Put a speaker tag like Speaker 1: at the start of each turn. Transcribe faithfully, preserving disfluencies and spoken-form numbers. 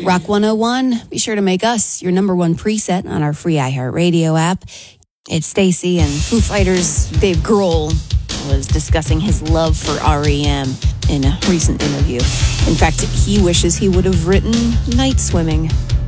Speaker 1: Rock one oh one, be sure to make us your number one preset on our free iHeartRadio app. It's Stacy, and Foo Fighters' Dave Grohl was discussing his love for R E M in a recent interview. In fact, he wishes he would have written Night Swimming.